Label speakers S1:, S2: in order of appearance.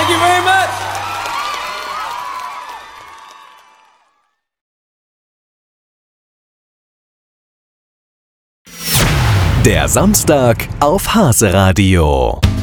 S1: Thank you very much.
S2: Der Samstag auf Hase Radio.